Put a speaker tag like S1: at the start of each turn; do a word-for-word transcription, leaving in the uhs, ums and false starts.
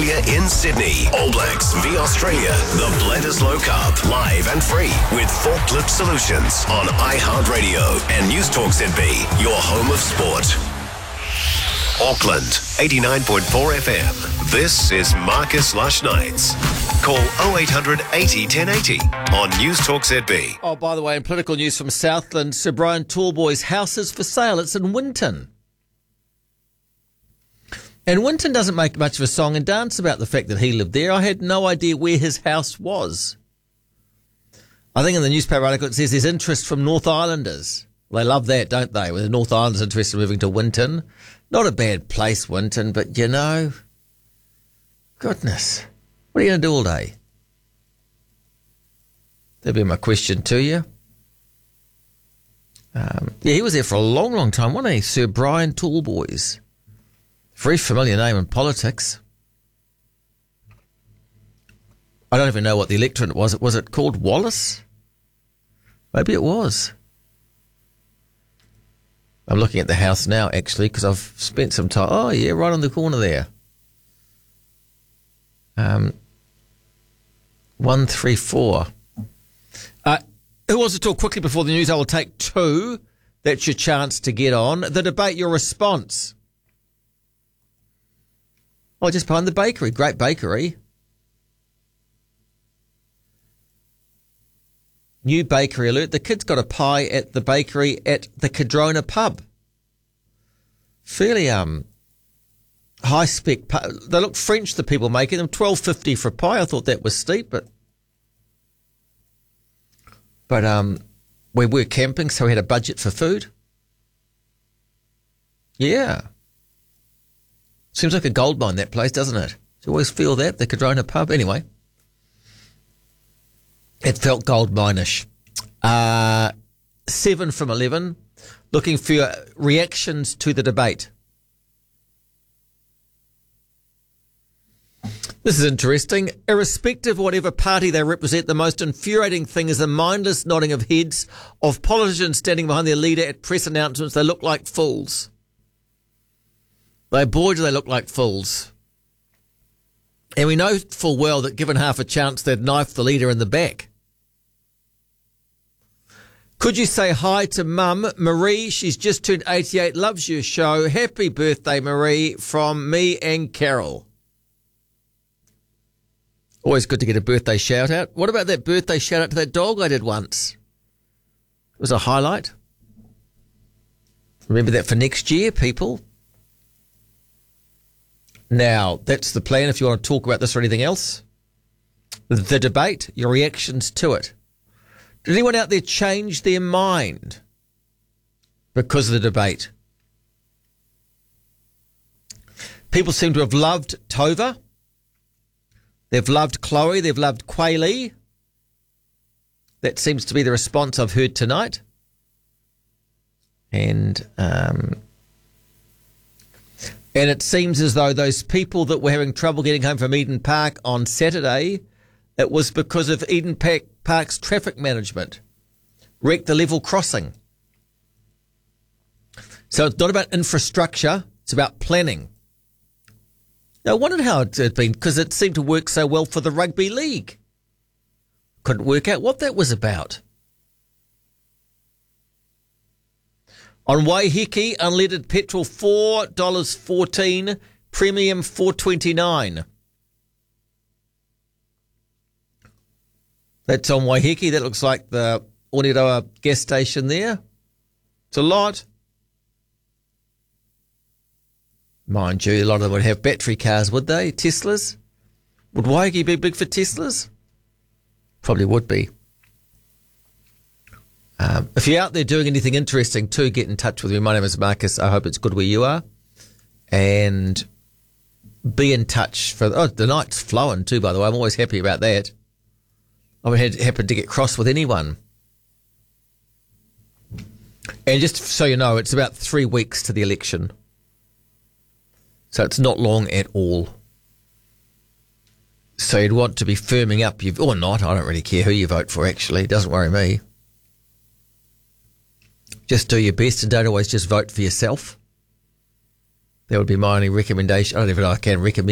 S1: Australia in Sydney. All Blacks v Australia. The Bledisloe Cup. Live and free with Forklift Solutions on iHeartRadio and News Talk Z B, your home of sport. Auckland, eighty-nine point four F M. This is Marcus Lush Nights. Call oh eight hundred eighty ten eighty on News Talk Z B.
S2: Oh, by the way, in political news from Southland, Sir Brian Tallboy's house is for sale. It's in Winton. And Winton doesn't make much of a song and dance about the fact that he lived there. I had no idea where his house was. I think in the newspaper article it says there's interest from North Islanders. They love that, don't they? With the North Islanders interested in moving to Winton. Not a bad place, Winton, but you know, goodness, what are you going to do all day? That'd be my question to you. Um, yeah, he was there for a long, long time, wasn't he? Sir Brian Tallboys. Very familiar name in politics. I don't even know what the electorate was. Was it called Wallace? Maybe it was. I'm looking at the house now, actually, because I've spent some time. Oh, yeah, right on the corner there. Um, one three four. Uh, who wants to talk quickly before the news? I will take two. That's your chance to get on. The debate, your response. Oh, just behind the bakery. Great bakery. New bakery alert. The kids got a pie at the bakery at the Cadrona pub. Fairly um high spec. They look French, the people making them. twelve fifty for a pie. I thought that was steep, but but um we were camping, so we had a budget for food. Yeah. Seems like a gold mine, that place, doesn't it? You always feel that, the Cadrona pub. Anyway, it felt gold mine-ish. Uh, seven from eleven. Looking for your reactions to the debate. This is interesting. Irrespective of whatever party they represent, the most infuriating thing is the mindless nodding of heads of politicians standing behind their leader at press announcements. They look like fools. They, boy, do they look like fools. And we know full well that given half a chance, they'd knife the leader in the back. Could you say hi to Mum, Marie? She's just turned eighty-eight, loves your show. Happy birthday, Marie, from me and Carol. Always good to get a birthday shout out. What about that birthday shout out to that dog I did once? It was a highlight. Remember that for next year, people. Now, that's the plan if you want to talk about this or anything else. The debate, your reactions to it. Did anyone out there change their mind because of the debate? People seem to have loved Tova. They've loved Chloe. They've loved Quaylee. That seems to be the response I've heard tonight. And um, and it seems as though those people that were having trouble getting home from Eden Park on Saturday, it was because of Eden Park, Park's traffic management. Wrecked the level crossing. So it's not about infrastructure, it's about planning. Now, I wondered how it had been, because it seemed to work so well for the rugby league. Couldn't work out what that was about. On Waiheke, unleaded petrol four dollars fourteen, premium four dollars twenty-nine. That's on Waiheke. That looks like the Oneroa gas station there. It's a lot. Mind you, a lot of them would have battery cars, would they? Teslas? Would Waiheke be big for Teslas? Probably would be. Um, if you're out there doing anything interesting too, get in touch with me. My name is Marcus. I hope it's good where you are. And be in touch. For oh, the night's flowing too, by the way. I'm always happy about that. I haven't happened to get cross with anyone. And just so you know, it's about three weeks to the election. So it's not long at all. So you'd want to be firming up, you've, or not. I don't really care who you vote for, actually. It doesn't worry me. Just do your best and don't always just vote for yourself. That would be my only recommendation. I don't even know if I can recommend